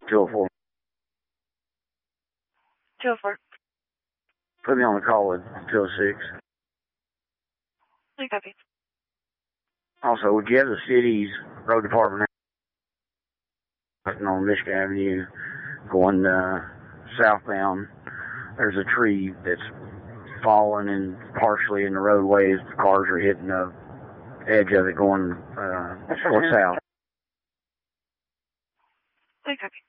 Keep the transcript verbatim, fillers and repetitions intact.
two oh four. two oh four. Put me on the call with two oh six. I copy. Also, would you have the city's road department on Michigan Avenue going uh, southbound? There's a tree that's fallen and partially in the roadway as the cars are hitting the edge of it going uh, north south. I copy.